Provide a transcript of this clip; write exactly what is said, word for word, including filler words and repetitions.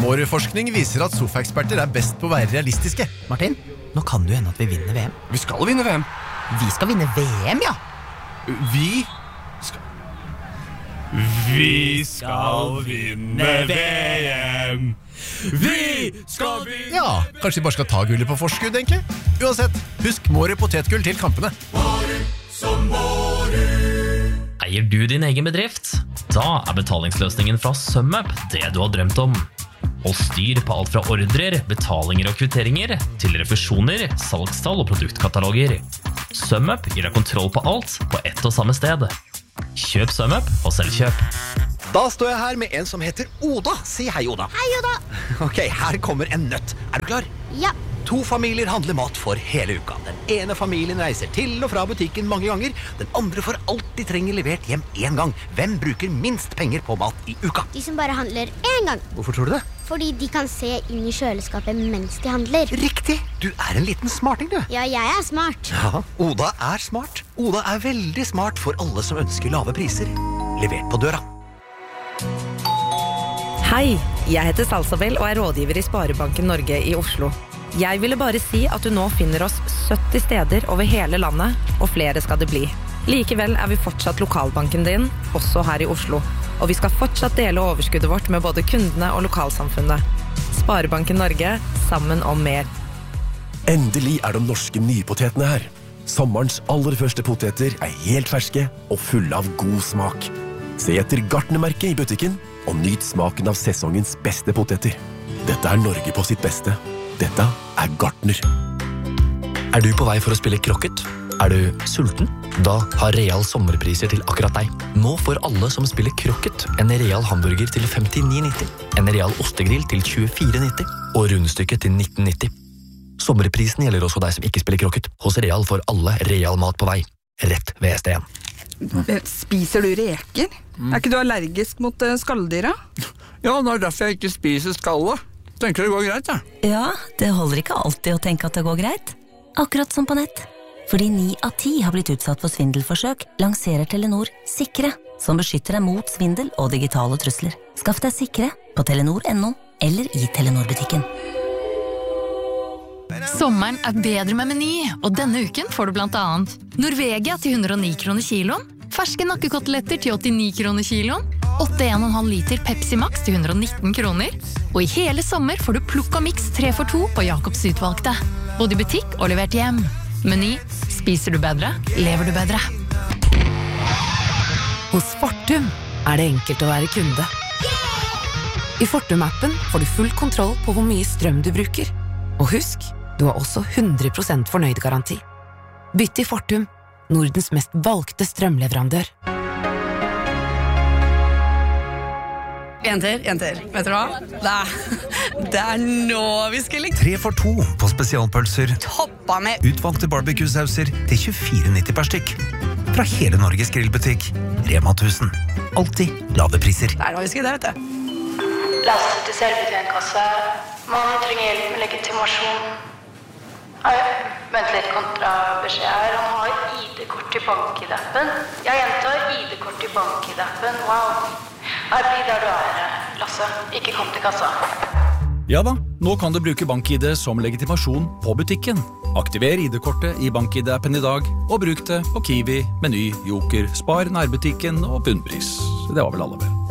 Mårud-forskning viser at sofaeksperter er best på å være realistiske. Martin, nå kan det jo hende at vi vinner V M. Vi skal vinne V M. Vi skal vinne V M, ja. Vi skal... Vi skal vinne V M. Vi skal vinne. Ja, kanskje vi bare skal ta gullet på forskudd, egentlig. Uansett, husk Mårud potetgull til kampene. Mårud som Mårud. Eier du din egen bedrift? Da er betalingsløsningen fra SumUp det du har drømt om. Og styr på alt fra ordrer, betalinger og kvitteringer til refusjoner, salgstall og produktkataloger. SumUp gir deg kontroll på alt på ett og samme sted. Kjøp SumUp og selvkjøp. Da står jeg her med en som heter Oda. Si hei, Oda. Hei, Oda. Ok, her kommer en nøtt. Er du klar? Ja. To familier handler mat for hele uka. Den ene familien reiser til og fra butikken mange ganger. Den andre får alt de trenger levert hjem en gang. Hvem bruker minst penger på mat i uka? De som bare handler en gang. Hvorfor tror du det? Fordi de kan se inn i kjøleskapet mens de handler. Riktig! Du er en liten smarting, du. Ja, jeg er smart. Ja, Oda er smart. Oda er veldig smart for alle som ønsker lave priser. Levert på døra. Hei, jeg heter Salsabel og er rådgiver i Sparebanken Norge i Oslo. Jeg ville bare si at du nå finner oss sytti steder over hele landet, og flere skal det bli. Likevel er vi fortsatt lokalbanken din, også her i Oslo. Og vi skal fortsatt dele overskuddet vårt med både kundene og lokalsamfunnet. Sparebanken Norge, sammen om mer. Endelig er de norske nypotetene her. Sommerens aller første poteter er helt ferske og fulle av god smak. Se etter Gartnermerket i butikken, og nyt smaken av sesongens beste poteter. Dette er Norge på sitt beste. Dette er Gartner. Er du på vei for å spille krokket? Er du sulten? Da har Real sommerpriser til akkurat deg. Nå får alle som spiller krokket en Real hamburger til femtini nitti, en Real ostegrill til tjuefire nitti og rundstykket til nitten nitti. Sommerprisen gjelder også deg som ikke spiller krokket. Hos Real får alle Real mat på vei. Rett ved S D en. Spiser du reker? Er ikke du allergisk mot skalldyra? Ja, det er derfor jeg ikke spiser skallet. Tenker det går greit, ja. Ja, det holder ikke alltid å tenke at det går greit. Akkurat som på nett. Fordi ni av ti har blitt utsatt for svindelforsøk, lanserer Telenor Sikre, som beskytter deg mot svindel og digitale trusler. Skaff deg Sikre på telenor punktum no eller i Telenor-butikken. Sommeren er bedre med Meny, og denne uken får du blant annet Norvegia til hundre og ni kroner kiloen, ferske nakkekoteletter til åttini kroner kiloen, åtte komma en liter Pepsi Max til hundre og nitten kroner, og i hele sommer får du Plukk og Mix tre for to på Jacobs utvalgte. Både i butikk og levert hjem. Meny. Spiser du bedre, lever du bedre. Hos Fortum er det enkelt å være kunde. I Fortum-appen får du full kontroll på hvor mye strøm du bruker. Og husk, du har også hundre prosent fornøyd-garanti. Bytt til Fortum, Nordens mest valgte strømleverandør. Jenter, jenter, vet du hva? Det er, det er nå vi skal like. Tre for to på spesialpølser. Toppa med Utvalgte barbecue-sauser til tjuefire nitti per stykk. Fra hele Norges grillbutikk. Rema tusen. Alltid lave priser. Det er nå vi skal det, vet du. Lastet til selvbetjentkasse. Man trenger hjelp med legitimasjon. Nei, vent litt kontrabeskjed her. Han har I D-kort i bank-I-D-appen. Jeg gjentar I D-kort i bank-I-D-appen. Wow. Nei, bli der du er, Lasse. Ikke kom til kassa. Ja da, nå kan du bruke BankID som legitimasjon på butikken. Aktiver I D-kortet i BankID-appen i dag, og bruk det på Kiwi, Meny, Joker, Spar, nærbutikken og Bunnpris. Det var vel alle vel.